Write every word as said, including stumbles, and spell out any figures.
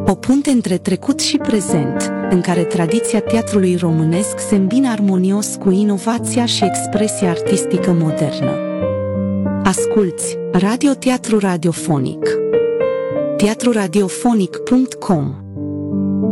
O punte între trecut și prezent, în care tradiția teatrului românesc se îmbină armonios cu inovația și expresia artistică modernă. Asculți Radio Teatru Radiofonic. teatru radiofonic punct com